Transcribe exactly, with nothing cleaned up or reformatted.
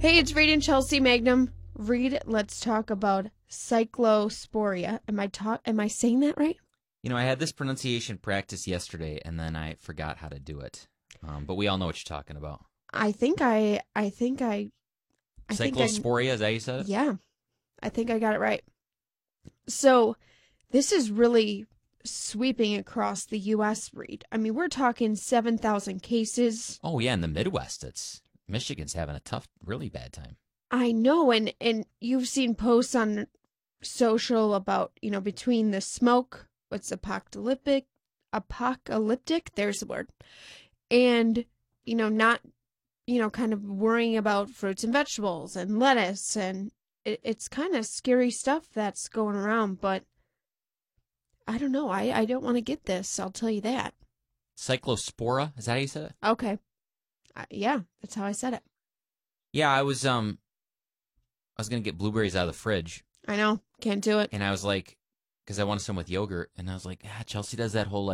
Hey, it's Reed and Chelsea Magnum. Reed, let's talk about cyclosporia. Am I talk? Am I saying that right? You know, I had this pronunciation practice yesterday, and then I forgot how to do it. Um, but we all know what you're talking about. I think I. I think I. I think I- Cyclosporia, is that how you said it? Yeah, I think I got it right. So, this is really sweeping across the U S, Reed. I mean, we're talking seven thousand cases. Oh, yeah, in the Midwest, it's Michigan's having a tough, really bad time. I know, and, and you've seen posts on social about, you know, between the smoke, what's apocalyptic, apocalyptic, there's the word, and, you know, not, you know, kind of worrying about fruits and vegetables and lettuce, and it, it's kind of scary stuff that's going around, but I don't know, I, I don't want to get this, I'll tell you that. Cyclospora, is that how you said it? Okay. Uh, yeah, that's how I said it. Yeah, I was, um, I was going to get blueberries out of the fridge. I know, can't do it. And I was like, because I wanted some with yogurt, and I was like, ah, Chelsea does that whole, like,